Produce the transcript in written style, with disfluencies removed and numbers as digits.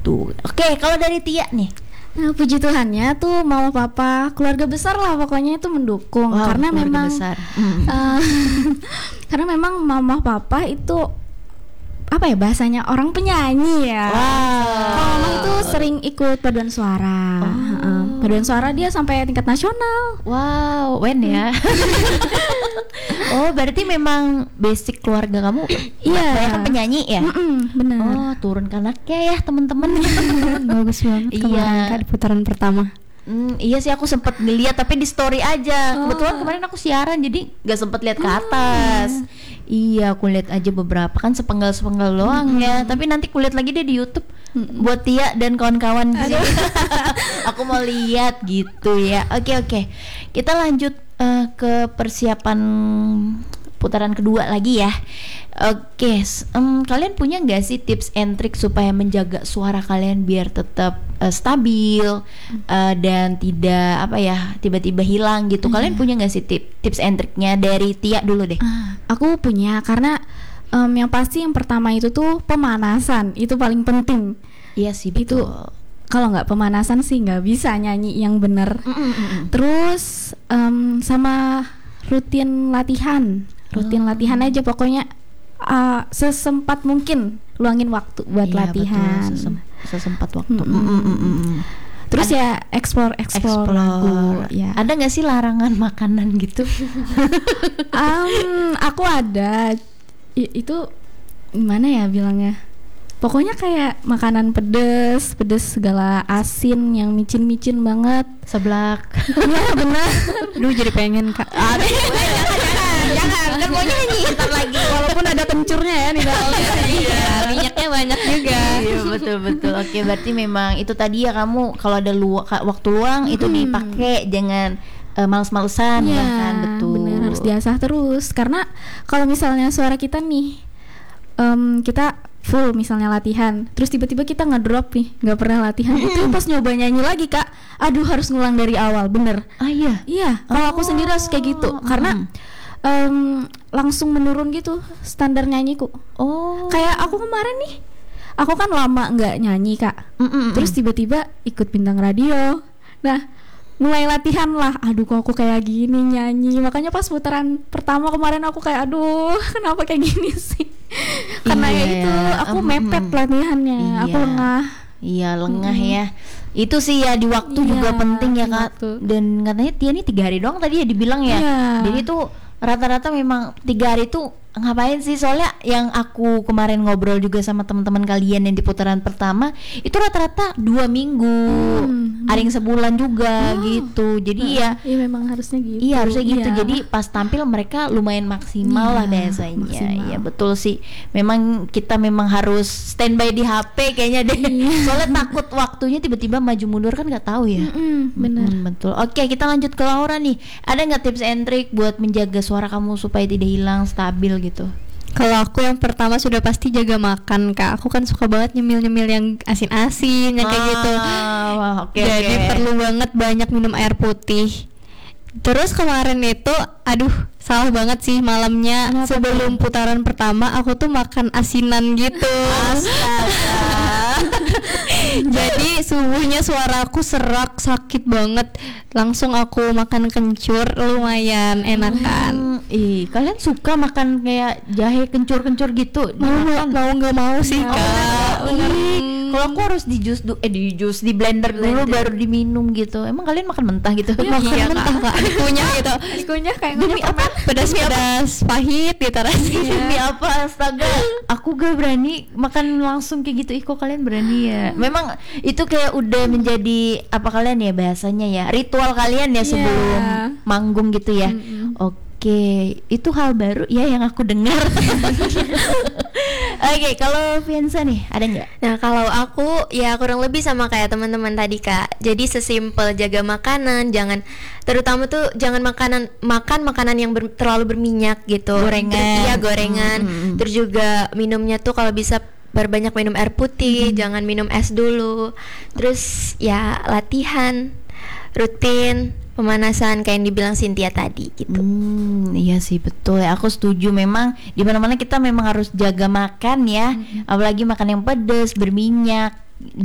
gitu. Oke, kalau dari Tia nih. Nah, puji Tuhannya tuh mama papa keluarga besar lah pokoknya itu mendukung. Wow, karena keluarga memang besar. Karena memang mama papa itu apa ya bahasanya orang penyanyi ya. Kalau mama itu sering ikut paduan suara. Paduan suara dia sampai tingkat nasional. Wow, ya. Oh, berarti memang basic keluarga kamu banyak kan penyanyi ya? Bener. Oh, turun ke anaknya ya teman-teman. Bagus banget kemarin Kak di putaran pertama. Iya sih, aku sempat ngeliat tapi di story aja. Kebetulan kemarin aku siaran jadi nggak sempet lihat ke atas. Iya, aku lihat aja beberapa kan sepenggal doang ya. Tapi nanti kulihat lagi deh di YouTube buat Tia dan kawan-kawan di sini. Aku mau lihat gitu ya. Oke. Kita lanjut ke persiapan putaran kedua lagi ya. Oke, kalian punya nggak sih tips and trick supaya menjaga suara kalian biar tetap stabil dan tidak tiba-tiba hilang gitu? Kalian punya nggak sih tips and tricknya? Dari Tia dulu deh. Aku punya karena yang pasti yang pertama itu tuh pemanasan itu paling penting. Iya sih, betul. Itu kalau nggak pemanasan sih nggak bisa nyanyi yang bener. Terus sama rutin latihan aja pokoknya. Sesempat mungkin luangin waktu buat latihan. Betul, sesempat waktu. Terus ya explore lagu ya. Ada nggak sih larangan makanan gitu? Aku ada. Itu gimana ya bilangnya? Pokoknya kayak makanan pedes segala asin yang micin banget. Seblak. Iya benar. Duh jadi pengen Kak. Jangan, kan mau nyanyi ntar lagi. Walaupun ada kencurnya ya nih Iya, minyaknya banyak juga. Iya, betul. Oke, berarti memang itu tadi ya, kamu kalau ada waktu luang itu dipakai, jangan males-malesan bahkan. Betul. Bener, harus diasah terus karena kalau misalnya suara kita nih kita full misalnya latihan, terus tiba-tiba kita ngedrop nih, nggak pernah latihan, itu pas nyoba nyanyi lagi Kak, aduh harus ngulang dari awal, bener. Iya. Kalau aku sendiri harus kayak gitu, karena langsung menurun gitu standar nyanyiku. Kayak aku kemarin nih, aku kan lama nggak nyanyi Kak, terus tiba-tiba ikut bintang radio. Nah, mulai latihan lah, aduh kok aku kayak gini nyanyi. Makanya pas putaran pertama kemarin aku kayak aduh kenapa kayak gini sih. Karena ya itu aku mepet latihannya. Aku lengah. Iya, lengah ya. Itu sih ya, di waktu juga penting ya Kak. Dan katanya Tia nih 3 hari doang tadi ya dibilang ya. Jadi tuh rata-rata memang 3 hari tuh ngapain sih? Soalnya yang aku kemarin ngobrol juga sama teman-teman kalian yang di putaran pertama itu rata-rata 2 minggu, ada yang sebulan juga gitu. Jadi ya memang harusnya gitu. Iya, harusnya gitu. Jadi pas tampil mereka lumayan maksimal lah biasanya. Iya, betul sih. Memang kita harus standby di HP kayaknya deh. Soalnya takut waktunya tiba-tiba maju mundur kan nggak tahu ya. Benar. Betul. Oke, kita lanjut ke Laura nih. Ada nggak tips and trick buat menjaga suara kamu supaya tidak hilang, stabil gitu? Kalau aku yang pertama sudah pasti jaga makan Kak. Aku kan suka banget nyemil-nyemil yang asin-asin yang kayak gitu. Jadi perlu banget banyak minum air putih. Terus kemarin itu aduh salah banget sih, malamnya sebelum putaran pertama aku tuh makan asinan gitu. Jadi subuhnya suaraku serak, sakit banget. Langsung aku makan kencur, lumayan enakan. Kalian suka makan kayak jahe kencur-kencur gitu? Nggak mau sih Kak. Kalau aku harus di blender dulu baru diminum gitu. Emang kalian makan mentah gitu? Makan mentah Kak, dikunyah gitu. Dikunyah kayak mie apa? Pedas-pedas pahit gitu rasanya. Mie apa? Astaga, aku gak berani makan langsung kayak gitu. Kok kalian berani ya? Memang itu kayak udah menjadi apa kalian ya bahasanya ya, ritual kalian ya sebelum manggung gitu ya. Oke, itu hal baru ya yang aku dengar. Oke, kalau Fiansa nih ada nggak? Nah, kalau aku ya kurang lebih sama kayak teman-teman tadi Kak. Jadi sesimpel jaga makanan, terutama tuh jangan makan makanan yang terlalu berminyak gitu. Gorengan. Terus juga minumnya tuh kalau bisa berbanyak minum air putih, jangan minum es dulu. Terus ya latihan rutin, pemanasan kayak yang dibilang Cynthia tadi gitu. Iya sih, betul ya, aku setuju. Memang di mana-mana kita memang harus jaga makan ya, apalagi makan yang pedas, berminyak.